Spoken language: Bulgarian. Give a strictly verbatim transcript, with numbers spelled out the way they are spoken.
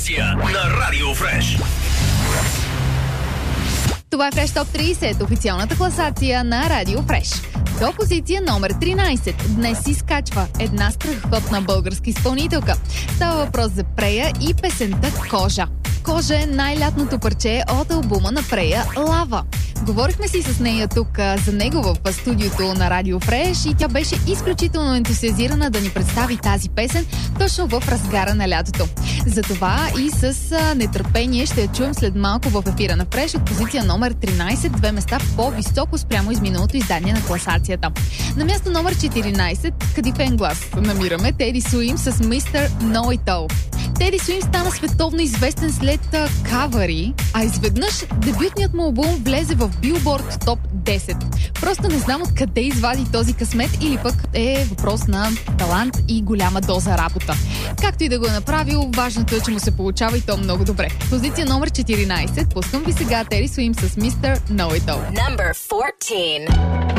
класация на Радио Фреш. Това е Фреш Топ трийсет, официалната класация на Радио Фреш. До позиция номер тринайсет днес си скачва една страхотна българска изпълнителка. Става въпрос за Прея и песента Кожа. Кожа е най-лятното парче от албума на Прея Лава. Говорихме си с нея тук за него в студиото на Радио Фреш и тя беше изключително ентусиазирана да ни представи тази песен точно в разгара на лятото. Затова и с нетърпение ще я чуем след малко в ефира на Фреш от позиция номер тринайсет, две места по-високо спрямо изминалото издание на класацията. На място номер четиринайсет, кадифен глас, намираме Теди Суим с мистер Know It All. Теди Суим стана световно известен след кавъри, а изведнъж дебютният му албум влезе в Билборд топ десет. Просто не знам откъде извади този късмет или пък е въпрос на талант и голяма доза работа. Както и да го е направил, важното е, че му се получава и то много добре. Позиция номер четиринайсет, пускам ви сега Теди Суим с мистер Know It All. Number fourteen.